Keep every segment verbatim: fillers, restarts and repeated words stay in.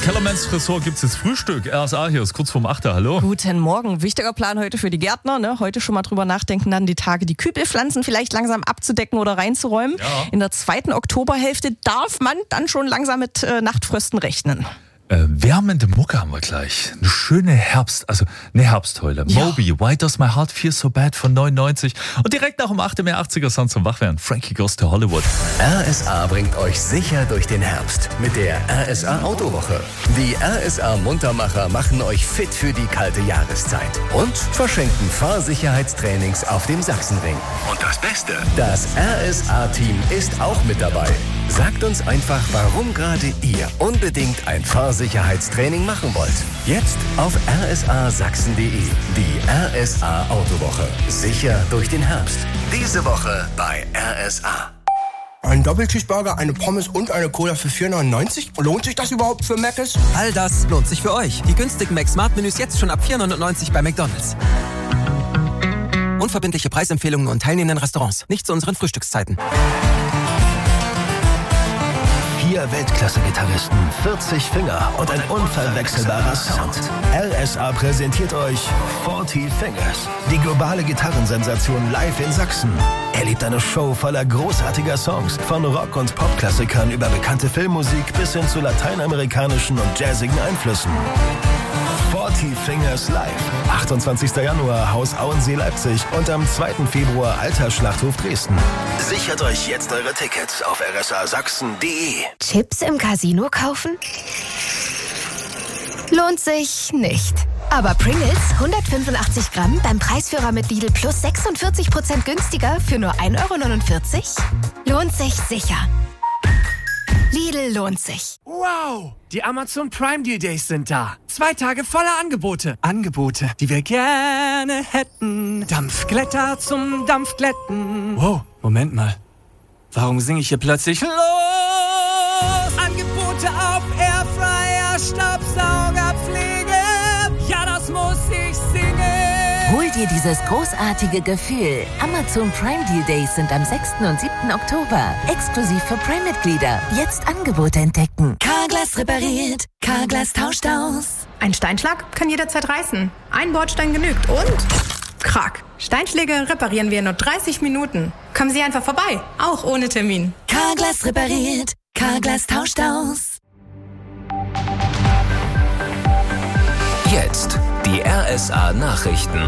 Kellermans Ressort gibt es jetzt Frühstück. R S A hier ist kurz vorm acht. Hallo. Guten Morgen. Wichtiger Plan heute für die Gärtner. Ne? Heute schon mal drüber nachdenken, dann die Tage die Kübelpflanzen vielleicht langsam abzudecken oder reinzuräumen. Ja. In der zweiten Oktoberhälfte darf man dann schon langsam mit äh, Nachtfrösten rechnen. Äh, wärmende Mucke haben wir gleich. Eine schöne Herbst, also eine Herbstheule. Ja. Moby, Why Does My Heart Feel So Bad von neunundneunzig. Und direkt nach um acht im achtziger Sound zum Wachwerden. Frankie Goes to Hollywood. R S A bringt euch sicher durch den Herbst mit der R S A Autowoche. Die R S A Muntermacher machen euch fit für die kalte Jahreszeit und verschenken Fahrsicherheitstrainings auf dem Sachsenring. Und das Beste, das R S A-Team ist auch mit dabei. Sagt uns einfach, warum gerade ihr unbedingt ein Fahrsicherheitstraining machen wollt. Jetzt auf r s a sachsen punkt de. Die R S A Autowoche. Sicher durch den Herbst. Diese Woche bei R S A. Ein Doppelcheeseburger, eine Pommes und eine Cola für vier neunundneunzig? Lohnt sich das überhaupt für Mc's? All das lohnt sich für euch. Die günstigen Mac-Smart-Menüs jetzt schon ab vier neunundneunzig bei McDonald's. Unverbindliche Preisempfehlungen und teilnehmenden Restaurants. Nicht zu unseren Frühstückszeiten. Vier Weltklasse-Gitarristen, vierzig Finger und ein unverwechselbarer Sound. R S A präsentiert euch vierzig Fingers, die globale Gitarrensensation live in Sachsen. Erlebt eine Show voller großartiger Songs, von Rock- und Popklassikern über bekannte Filmmusik bis hin zu lateinamerikanischen und jazzigen Einflüssen. vierzig Fingers live. achtundzwanzigster Januar Haus Auensee Leipzig und am zweiten Februar Alter Schlachthof Dresden. Sichert euch jetzt eure Tickets auf r s a sachsen punkt de. Chips im Casino kaufen? Lohnt sich nicht. Aber Pringles hundertfünfundachtzig Gramm beim Preisführer mit Lidl Plus sechsundvierzig Prozent günstiger für nur ein Euro neunundvierzig? Lohnt sich sicher. Lidl lohnt sich. Wow! Die Amazon Prime Deal Days sind da. Zwei Tage voller Angebote. Angebote, die wir gerne hätten. Dampfglätter zum Dampfglätten. Wow, Moment mal. Warum singe ich hier plötzlich los? Angebote auf Airfryer, Staubsaugerpflege. Ja, das muss ich singen. Hol dir dieses großartige Gefühl. Amazon Prime Deal Days sind am sechsten und siebten Oktober. Exklusiv für Prime-Mitglieder. Jetzt Angebote entdecken. Carglass repariert. Carglass tauscht aus. Ein Steinschlag kann jederzeit reißen. Ein Bordstein genügt und... Krack. Steinschläge reparieren wir in nur dreißig Minuten. Kommen Sie einfach vorbei. Auch ohne Termin. Carglass repariert. Carglass tauscht aus. Jetzt die R S A Nachrichten.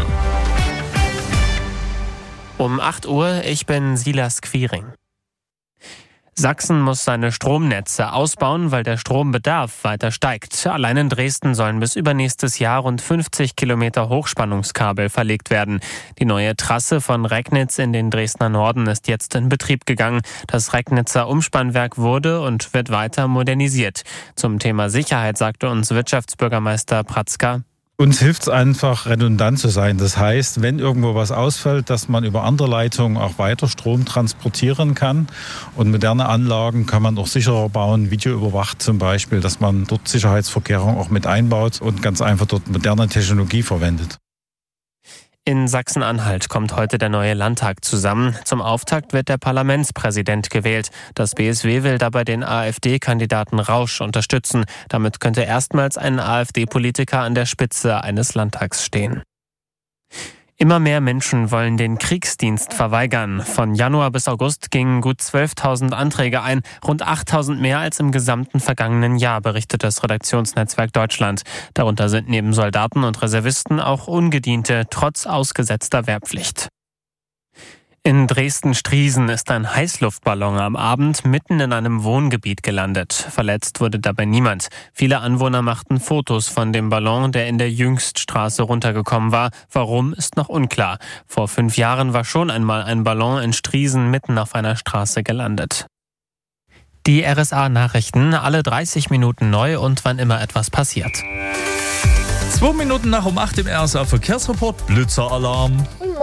Um acht Uhr, ich bin Silas Quiring. Sachsen muss seine Stromnetze ausbauen, weil der Strombedarf weiter steigt. Allein in Dresden sollen bis übernächstes Jahr rund fünfzig Kilometer Hochspannungskabel verlegt werden. Die neue Trasse von Recknitz in den Dresdner Norden ist jetzt in Betrieb gegangen. Das Recknitzer Umspannwerk wurde und wird weiter modernisiert. Zum Thema Sicherheit sagte uns Wirtschaftsbürgermeister Pratzka: Uns hilft es einfach, redundant zu sein. Das heißt, wenn irgendwo was ausfällt, dass man über andere Leitungen auch weiter Strom transportieren kann. Und moderne Anlagen kann man auch sicherer bauen, videoüberwacht zum Beispiel, dass man dort Sicherheitsvorkehrungen auch mit einbaut und ganz einfach dort moderne Technologie verwendet. In Sachsen-Anhalt kommt heute der neue Landtag zusammen. Zum Auftakt wird der Parlamentspräsident gewählt. Das B S W will dabei den AfD-Kandidaten Rausch unterstützen. Damit könnte erstmals ein AfD-Politiker an der Spitze eines Landtags stehen. Immer mehr Menschen wollen den Kriegsdienst verweigern. Von Januar bis August gingen gut zwölftausend Anträge ein, rund achttausend mehr als im gesamten vergangenen Jahr, berichtet das Redaktionsnetzwerk Deutschland. Darunter sind neben Soldaten und Reservisten auch Ungediente, trotz ausgesetzter Wehrpflicht. In Dresden-Striesen ist ein Heißluftballon am Abend mitten in einem Wohngebiet gelandet. Verletzt wurde dabei niemand. Viele Anwohner machten Fotos von dem Ballon, der in der Jüngststraße runtergekommen war. Warum, ist noch unklar. Vor fünf Jahren war schon einmal ein Ballon in Striesen mitten auf einer Straße gelandet. Die R S A-Nachrichten, alle dreißig Minuten neu und wann immer etwas passiert. Zwei Minuten nach um acht im R S A Verkehrsreport. Blitzeralarm.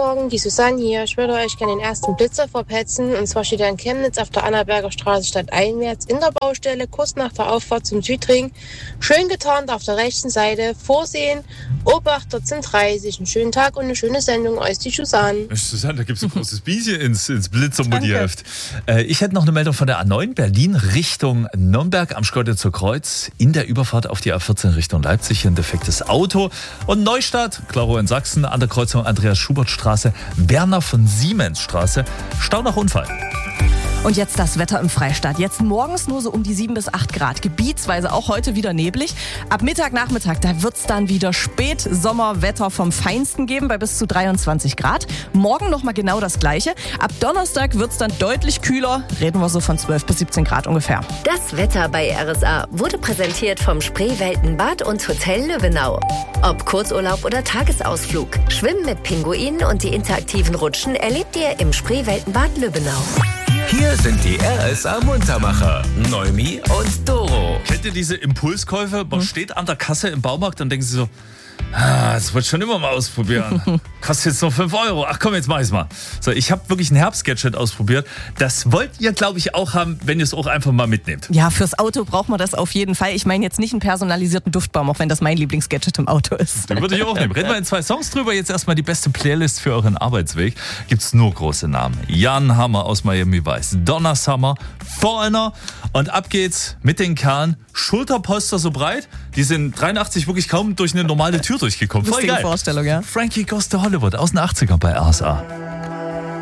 Morgen, die Susanne hier. Ich würde euch gerne den ersten Blitzer verpetzen. Und zwar steht er in Chemnitz auf der Annaberger Straße stadteinwärts in der Baustelle, kurz nach der Auffahrt zum Südring. Schön getarnt auf der rechten Seite. Vorsehen, Obacht, dort sind dreißig. Einen schönen Tag und eine schöne Sendung. Euch die Susanne. Susanne, da gibt es ein großes Bienchen ins, ins Blitzer-Mutti-Heft. Äh, ich hätte noch eine Meldung von der A neun Berlin Richtung Nürnberg am Schkeuditzer Kreuz. In der Überfahrt auf die A vierzehn Richtung Leipzig ein defektes Auto. Und Neustadt, klaro in Sachsen, an der Kreuzung Andreas-Schubert-Straße, Werner von Siemens-Straße. Stau nach Unfall. Und jetzt das Wetter im Freistaat. Jetzt morgens nur so um die sieben bis acht Grad. Gebietsweise auch heute wieder neblig. Ab Mittag, Nachmittag, da wird es dann wieder Spätsommerwetter vom Feinsten geben bei bis zu dreiundzwanzig Grad. Morgen nochmal genau das Gleiche. Ab Donnerstag wird es dann deutlich kühler. Reden wir so von zwölf bis siebzehn Grad ungefähr. Das Wetter bei R S A wurde präsentiert vom Spreeweltenbad und Hotel Löwenau. Ob Kurzurlaub oder Tagesausflug, Schwimmen mit Pinguinen und die interaktiven Rutschen erlebt ihr im Spreeweltenbad Löwenau. Hier sind die R S A Muntermacher, Neumi und Doro. Kennt ihr diese Impulskäufe? Man hm? steht an der Kasse im Baumarkt und denkt sich so, ah, das wollte ich schon immer mal ausprobieren. Kostet jetzt nur fünf Euro. Ach komm, jetzt mach ich's mal. So, ich habe wirklich ein Herbstgadget ausprobiert. Das wollt ihr, glaube ich, auch haben, wenn ihr es auch einfach mal mitnehmt. Ja, fürs Auto braucht man das auf jeden Fall. Ich meine jetzt nicht einen personalisierten Duftbaum, auch wenn das mein Lieblingsgadget im Auto ist. Den würde ich auch nehmen. Reden wir in zwei Songs drüber. Jetzt erstmal die beste Playlist für euren Arbeitsweg. Gibt's nur große Namen. Jan Hammer aus Miami Vice, Donna Summer, Foreigner. Und ab geht's mit den Kerlen. Schulterpolster so breit. Die sind dreiundachtzig wirklich kaum durch eine normale Tür durchgekommen. Voll Lustige geil. Vorstellung, ja. Frankie Goes to Hollywood aus den achtzigern bei R S A.